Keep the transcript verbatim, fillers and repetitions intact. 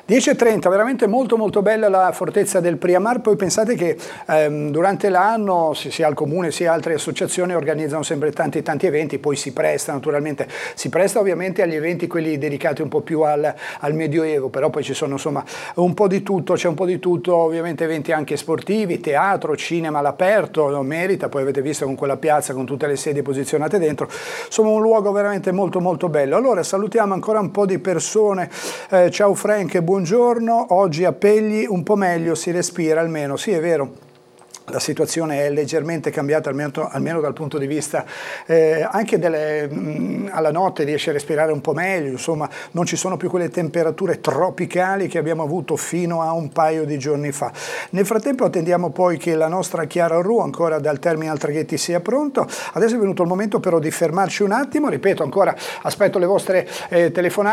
dieci e trenta, veramente molto molto bella la fortezza del Priamar. Poi pensate che ehm, durante l'anno sia il comune sia altre associazioni organizzano sempre tanti tanti eventi, poi si presta naturalmente, si presta ovviamente agli eventi quelli dedicati un po' più al, al Medioevo, però poi ci sono insomma un po' di tutto, c'è un po' di tutto, ovviamente eventi anche sportivi, teatro, cinema all'aperto, non merita, poi avete visto con quella piazza con tutte le sedie posizionate dentro, insomma un luogo veramente molto molto bello. Allora salutiamo ancora un po' di persone, eh, ciao Frank, buongiorno, oggi a Pegli un po' meglio, si respira almeno, sì è vero. La situazione è leggermente cambiata, almeno, almeno dal punto di vista eh, anche delle, mh, alla notte riesce a respirare un po' meglio, insomma non ci sono più quelle temperature tropicali che abbiamo avuto fino a un paio di giorni fa. Nel frattempo attendiamo poi che la nostra Chiara Ru ancora dal Terminal Traghetti sia pronto. Adesso è venuto il momento però di fermarci un attimo, ripeto ancora, aspetto le vostre eh, telefonate.